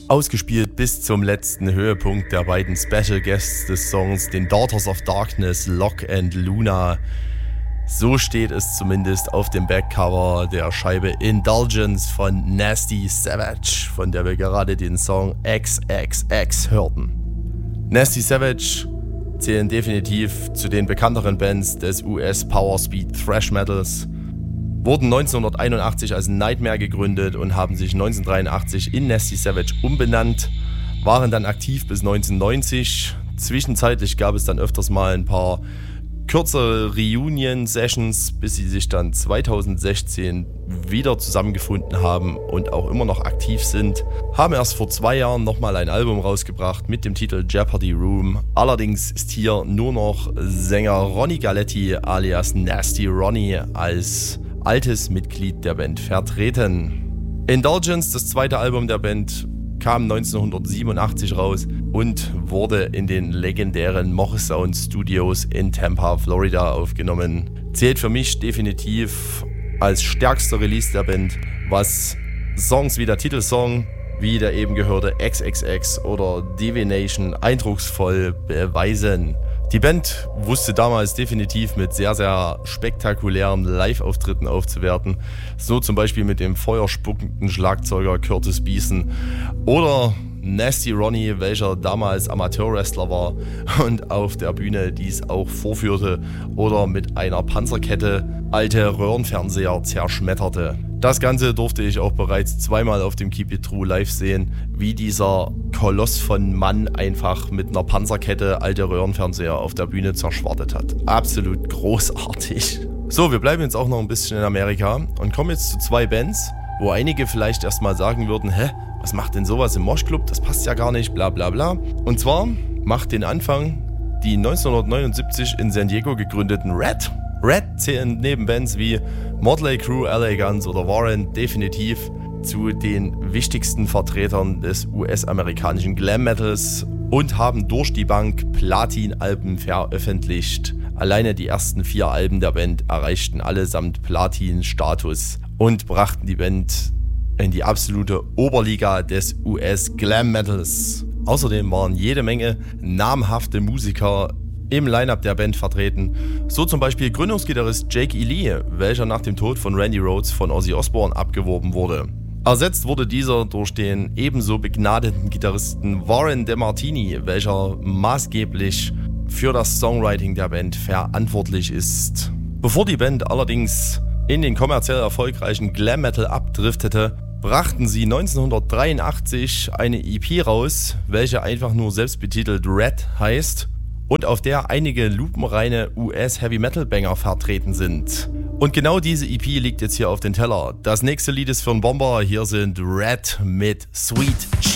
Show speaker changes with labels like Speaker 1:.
Speaker 1: Ausgespielt bis zum letzten Höhepunkt der beiden Special Guests des Songs, den Daughters of Darkness, Locke and Luna. So steht es zumindest auf dem Backcover der Scheibe Indulgence von Nasty Savage, von der wir gerade den Song XXX hörten. Nasty Savage zählen definitiv zu den bekannteren Bands des US Power Speed Thrash Metals, wurden 1981 als Nightmare gegründet und haben sich 1983 in Nasty Savage umbenannt, waren dann aktiv bis 1990. Zwischenzeitlich gab es dann öfters mal ein paar kürzere Reunion-Sessions, bis sie sich dann 2016 wieder zusammengefunden haben und auch immer noch aktiv sind. Haben erst vor 2 Jahren nochmal ein Album rausgebracht mit dem Titel Jeopardy Room. Allerdings ist hier nur noch Sänger Ronnie Galetti alias Nasty Ronnie als altes Mitglied der Band vertreten. Indulgence, das zweite Album der Band, kam 1987 raus und wurde in den legendären Morrisound Studios in Tampa, Florida aufgenommen. Zählt für mich definitiv als stärkster Release der Band, was Songs wie der Titelsong, wie der eben gehörte XXX oder Divination eindrucksvoll beweisen. Die Band wusste damals definitiv mit sehr, sehr spektakulären Live-Auftritten aufzuwerten. So zum Beispiel mit dem feuerspuckenden Schlagzeuger Curtis Beeson oder Nasty Ronnie, welcher damals Amateurwrestler war und auf der Bühne dies auch vorführte oder mit einer Panzerkette alte Röhrenfernseher zerschmetterte. Das Ganze durfte ich auch bereits 2-mal auf dem Keep It True live sehen, wie dieser Koloss von Mann einfach mit einer Panzerkette alte Röhrenfernseher auf der Bühne zerschwartet hat. Absolut großartig. So, wir bleiben jetzt auch noch ein bisschen in Amerika und kommen jetzt zu 2 Bands, wo einige vielleicht erstmal sagen würden, was macht denn sowas im Moshclub? Das passt ja gar nicht, bla bla bla. Und zwar macht den Anfang die 1979 in San Diego gegründeten Red. Red zählen neben Bands wie Motley Crue, LA Guns oder Warren definitiv zu den wichtigsten Vertretern des US-amerikanischen Glam Metals und haben durch die Bank Platin-Alben veröffentlicht. Alleine die ersten 4 Alben der Band erreichten allesamt Platin-Status und brachten die Band in die absolute Oberliga des US-Glam Metals. Außerdem waren jede Menge namhafte Musiker im Line-Up der Band vertreten, so zum Beispiel Gründungsgitarrist Jake E. Lee, welcher nach dem Tod von Randy Rhoads von Ozzy Osbourne abgeworben wurde. Ersetzt wurde dieser durch den ebenso begnadeten Gitarristen Warren DeMartini, welcher maßgeblich für das Songwriting der Band verantwortlich ist. Bevor die Band allerdings in den kommerziell erfolgreichen Glam Metal abdriftete, brachten sie 1983 eine EP raus, welche einfach nur selbstbetitelt Red heißt und auf der einige lupenreine US-Heavy-Metal-Banger vertreten sind. Und genau diese EP liegt jetzt hier auf den Teller. Das nächste Lied ist für einen Bomber. Hier sind Red mit Sweet Cheeks.